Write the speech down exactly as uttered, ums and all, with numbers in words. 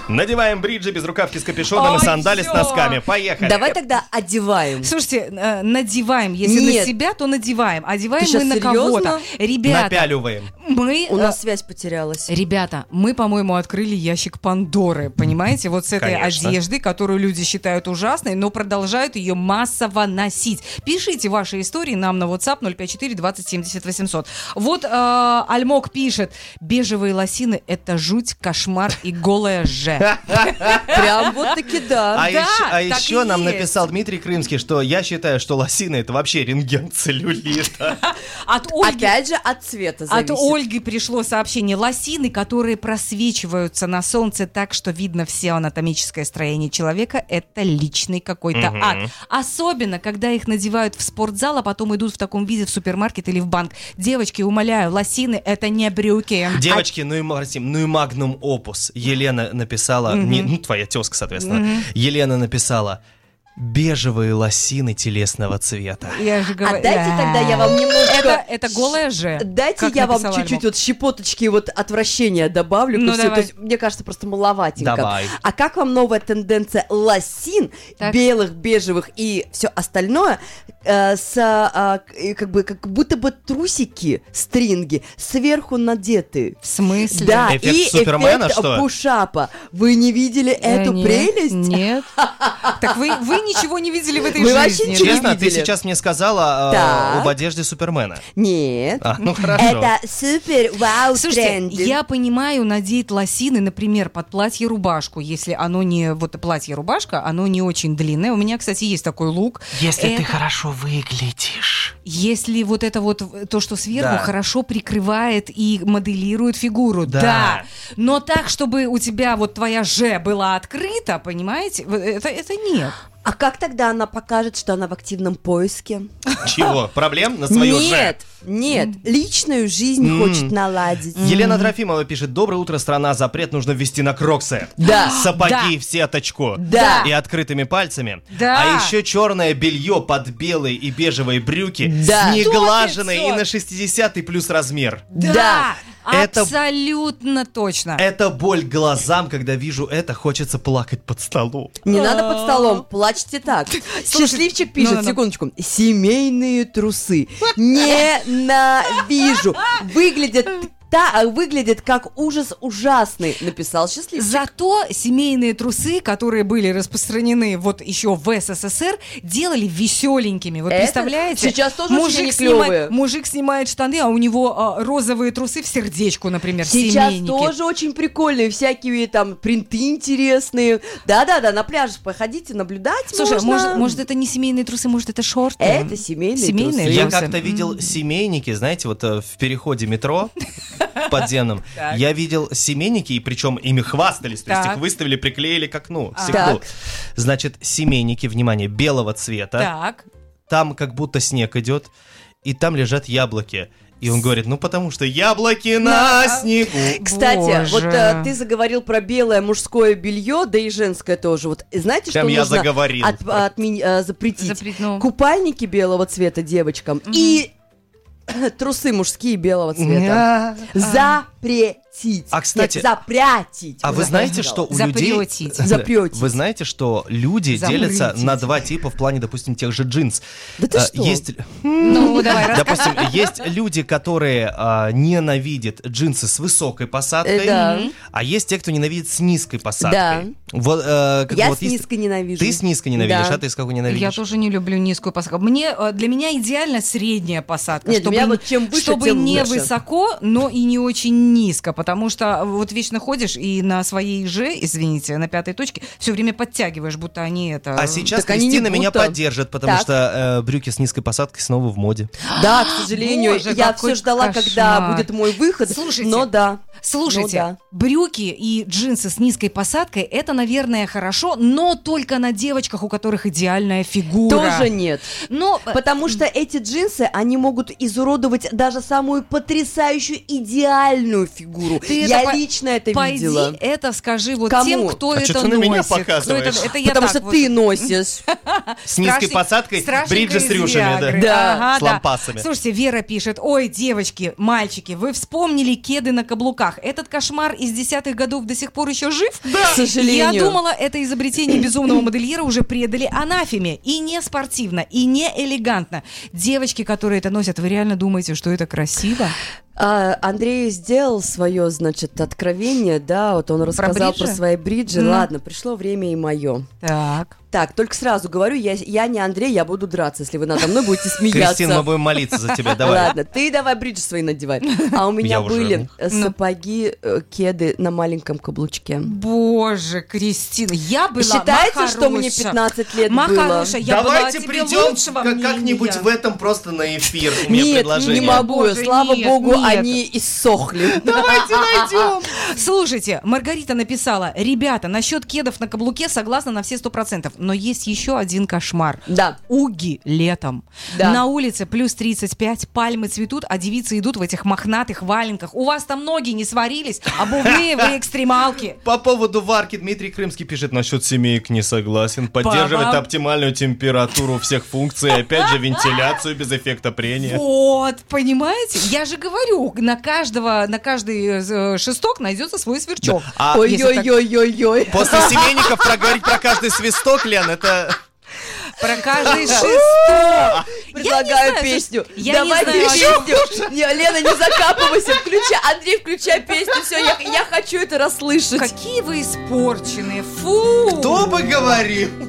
Надеваем бриджи, безрукавки с капюшоном и сандали с носками. Поехали. Давай тогда одеваем. Слушайте, э, надеваем. Если Нет. на себя, то надеваем. Одеваем Ты мы на щас кого-то. серьезно? Ребята, Напяливаем. мы... У э, нас связь потерялась. Ребята, мы, по-моему, открыли ящик Пандоры, понимаете? Вот с этой Конечно. одежды, которую люди считают ужасной, но продолжают ее массово носить. Пишите ваши истории нам на WhatsApp ноль пять четыре двадцать семьдесят восемьсот. Вот э, Альмок пишет: бежевые лосины — это жуть, кошмар и голая же. Прям вот таки да. А Да, еще, а так еще и нам есть. написал Дмитрий Крымский, что я считаю, что лосины — это вообще рентген целлюлита. От Ольги... Опять же, от цвета От зависит. Ольги пришло сообщение: лосины, которые просвечиваются на солнце так, что видно все анатомическое строение человека, это личный какой-то Мгм. ад. Особенно, когда их надевают в спортзал, а потом идут в таком виде в супермаркет или в банк. Девочки, умоляю, лосины — это не брюки. Девочки, ну и, Максим, ну и магнум опус. Елена написала, не, ну твоя тезка, соответственно, Елена написала: бежевые лосины телесного цвета. Я же говорю, А дайте тогда я вам немножко... Это, это голая же. Дайте как я вам написал чуть-чуть Альмок. вот щепоточки вот отвращения добавлю. Ну, ко всему. давай. То есть, мне кажется, просто маловатенько. Давай. А как вам новая тенденция лосин, Так. белых, бежевых и все остальное, э, с, а, к- э, как бы, как будто бы трусики, стринги, сверху надеты. В смысле? Да, Эффект и Супермена, эффект что? пушапа. Вы не видели Э, эту нет, прелесть? Нет. Так вы, вы ничего не видели в этой Вы вообще жизни. ничего да? не Честно, ты видели? сейчас мне сказала э, Так. об одежде Супермена. Нет. А, ну хорошо. Это супер вау Слушайте, тренд. я понимаю надеть лосины, например, под платье-рубашку, если оно не, вот платье-рубашка, оно не очень длинное. У меня, кстати, есть такой лук. Если Это- ты хорошо выглядишь. Если вот это вот, то, что сверху, Да. хорошо прикрывает и моделирует фигуру, Да. да. Но так, чтобы у тебя вот твоя же была открыта, понимаете, вот это, это нет. А как тогда она покажет, что она в активном поиске? Чего? Проблем на свою же? Нет, нет, личную жизнь М. хочет наладить. Елена Трофимова пишет: доброе утро, страна, запрет нужно ввести на кроксы. Да. Сапоги Да. в сеточку. Да. И открытыми пальцами. Да. А еще черное белье под белые и бежевые брюки. Да. Неглаженные Сто и пятьсот. на шестидесятый плюс размер. Да, Это- абсолютно точно. Это боль глазам, когда вижу это, хочется плакать под столом. Не надо под столом, плачьте так. Слушай, Счастливчик пишет, ну-ну-ну. секундочку, семейные трусы. Ненавижу. Выглядят та, выглядят как ужас ужасный, написал счастливчик. Зато семейные трусы, которые были распространены вот еще в СССР, делали веселенькими. Вы Это представляете? сейчас тоже очень мужик они снимает, клёвые. мужик снимает штаны, а у него а, розовые трусы в сердечку, например, Сейчас семейники. тоже очень прикольные, всякие там принты интересные. Да-да-да, на пляж походите, наблюдать Слушай, можно. может, может это не семейные трусы, может это шорты? Это семейные, Семейные трусы. Я трусы. как-то видел семейники, знаете, вот э, в переходе метро подземном. Так. Я видел семейники, и причем ими хвастались, то есть Так. их выставили, приклеили к окну, к А. стеклу. Так. Значит, семейники, внимание, белого цвета. Так. Там как будто снег идет, и там лежат яблоки. И он говорит: ну потому что яблоки на На- снегу. Кстати, Боже. вот э, ты заговорил про белое мужское белье, да и женское тоже. Вот знаете, Прям что я нужно заговорил. от- отмени- э, запретить? Запрет- ну. Купальники белого цвета девочкам и трусы мужские белого цвета. Запретить. А, кстати, Нет, запрятить. А вы Вот знаете, я что у сказала. людей... Запретить. Запретить. Вы знаете, что люди Запретить. делятся на два типа в плане, допустим, тех же джинс. Да ты А, что? Есть... Ну, давай, Допустим, есть люди, которые а, ненавидят джинсы с высокой посадкой, Э, да. а есть те, кто ненавидит с низкой посадкой. Да. Вот, э, как бы Я вот с есть- низкой ненавижу. Ты с низкой ненавидишь, Да. а ты с какой ненавидишь? Я тоже не люблю низкую посадку. Мне, э, для меня идеально средняя посадка. Нет, для чтобы меня не- вот чем выше, чтобы тем не лучше. высоко, но и не очень низко. Потому что вот вечно ходишь и на своей же, извините, на пятой точке, все время подтягиваешь, будто они это... А сейчас Так они не Кристина меня будто. поддержит, потому Так. что э, брюки с низкой посадкой снова в моде. Да, к сожалению, Боже, я какой все ждала, кошмар. когда будет мой выход. Слушайте, но да. Слушайте, Ну да. брюки и джинсы с низкой посадкой, это, наверное, хорошо, но только на девочках, у которых идеальная фигура. Тоже нет. Но, э, Потому что эти джинсы, они могут изуродовать даже самую потрясающую идеальную фигуру. Ты Я это по- лично это пойди видела. это скажи вот Кому? тем, кто А чё это ты на носит. меня Кто показываешь? это, это я Потому так что вот. ты носишь. С низкой Страшненько- посадкой, страшненько бриджи с из рюшами, да. Виагры. Да, Ага, с лампасами. Слушайте, Вера пишет: ой, девочки, мальчики, вы вспомнили кеды на каблуках. каблуках. Этот кошмар из десятых годов до сих пор еще жив? К сожалению. Я думала, это изобретение безумного модельера уже предали анафеме. И не спортивно, и не элегантно. Девочки, которые это носят, вы реально думаете, что это красиво? А, Андрей сделал свое, значит, откровение, да, вот он рассказал про, бриджи? про свои бриджи. Мгм. Ладно, пришло время и мое. Так. Так, только сразу говорю, я, я не Андрей, я буду драться, если вы надо мной будете смеяться. Кристин, мы будем молиться за тебя, давай. Ладно, ты давай бриджи свои надевай. А у меня Я уже в были них. э, Ну. сапоги, э, кеды на маленьком каблучке. Боже, Кристина, я была Считается, что мне Махаруша. пятнадцать лет было? Махаруша, я была Давайте о тебе придем лучшего как- мнения. как-нибудь в этом просто на эфир. У меня Нет, предложение. не могу, Боже, слава нет, богу, нет. они иссохли. Давайте найдем. Слушайте, Маргарита написала: ребята, насчет кедов на каблуке согласна на все сто процентов, но есть еще один кошмар. Да. Уги летом. Да. На улице плюс тридцать пять, пальмы цветут, а девицы идут в этих мохнатых валенках. У вас там ноги не сварились, обувные вы экстремалки. По поводу варки Дмитрий Крымский пишет: насчет семеек не согласен. Поддерживает Па-пам. оптимальную температуру всех функций. Опять же, вентиляцию без эффекта прения. Вот, понимаете? Я же говорю, на каждого, на каждый э, шесток найдется свой сверчок. А если так- Ой-ой-ой-ой-ой. после семейников проговорить про каждый свисток, Лен, это... Про каждый шесток. Предлагаю знаю, песню. я не Давайте знаю, о чем песню. Не, Лена, не закапывайся. Включай, Андрей, включай песню. Все, я, я хочу это расслышать. Какие вы испорченные. Фу. Кто бы говорил?